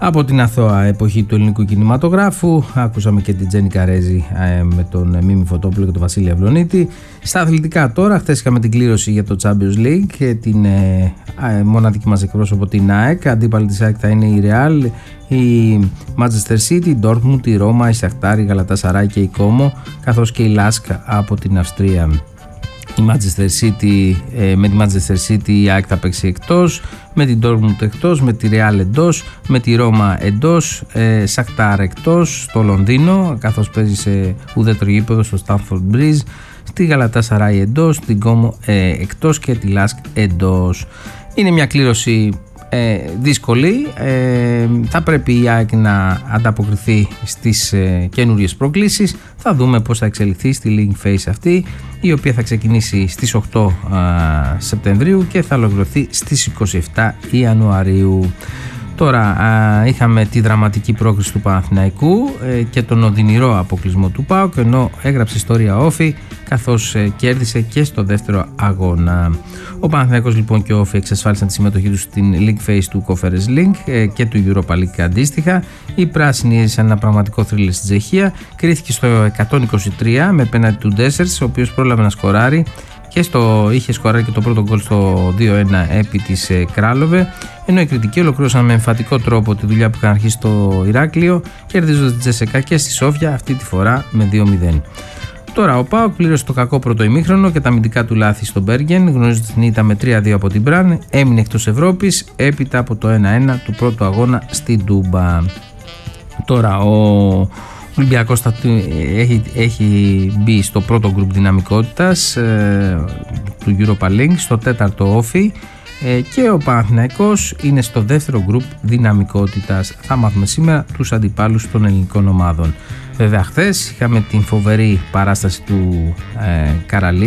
Από την αθώα εποχή του ελληνικού κινηματογράφου άκουσαμε και την Τζέννη Καρέζη με τον Μίμη Φωτόπουλο και τον Βασίλη Αυλονίτη. Στα αθλητικά τώρα, χθες είχαμε την κλήρωση για το Champions League και την μοναδική μας εκπρόσωπο την ΑΕΚ. Αντίπαλη της ΑΕΚ θα είναι η Real, η Manchester City, η Dortmund, η Ρώμα, η Σαχτάρ, η Γαλατασαράι και η Κόμο, καθώς και η Λάσκ από την Αυστρία. Η Manchester City, με τη Manchester City η ΑΕΚ θα παίξει εκτός, με την Dortmund εκτός, με τη Real εντός, με τη Ρώμα εντός, Σαχτάρ εκτός στο Λονδίνο, καθώς παίζει σε ουδέτερο γήπεδο στο Stamford Bridge, στη Γαλατασαράι εντός, την Κόμο εκτός και τη Λάσκ εντός. Είναι μια κλήρωση δύσκολη, θα πρέπει η ΑΕΚ να ανταποκριθεί στις καινούριες προκλήσεις. Θα δούμε πώς θα εξελιχθεί στη League Phase αυτή, η οποία θα ξεκινήσει στις 8 Σεπτεμβρίου και θα ολοκληρωθεί στις 27 Ιανουαρίου. Τώρα είχαμε τη δραματική πρόκριση του Παναθηναϊκού και τον οδυνηρό αποκλεισμό του ΠΑΟΚ, ενώ έγραψε ιστορία όφη καθώς κέρδισε και στο δεύτερο αγώνα. Ο Παναθηναϊκός λοιπόν και ο όφη εξασφάλισαν τη συμμετοχή τους στην League Phase του Conference League και του Europa League αντίστοιχα. Οι πράσινοι έζησαν ένα πραγματικό θρύλ στην Τσεχία, κρίθηκε στο 123 με πέναντι του Ντέσσερς, ο οποίος πρόλαβε να σκοράρει και είχε σκοράρει και το πρώτο γκολ στο 2-1 επί της Κράλοβε, ενώ οι κριτικοί ολοκλήρωσαν με εμφατικό τρόπο τη δουλειά που είχαν αρχίσει στο Ηράκλειο, κερδίζοντας την Τζεσεκά και στη Σόφια, αυτή τη φορά με 2-0. Τώρα ο ΠΑΟΚ πλήρωσε το κακό πρώτο ημίχρονο και τα αμυντικά του λάθη στον Μπέργεν, γνωρίζοντας την ήττα με 3-2 από την Μπραν, έμεινε εκτός Ευρώπης έπειτα από το 1-1 του πρώτου αγώνα στην Τούμπα. Τώρα ο Ολυμπιακός έχει μπει στο πρώτο γκρουπ δυναμικότητας του Europa League, στο τέταρτο όφι, και ο Παναθηναϊκός είναι στο δεύτερο γκρουπ δυναμικότητας. Θα μάθουμε σήμερα τους αντιπάλους των ελληνικών ομάδων. Βέβαια χθες είχαμε την φοβερή παράσταση του Καραλί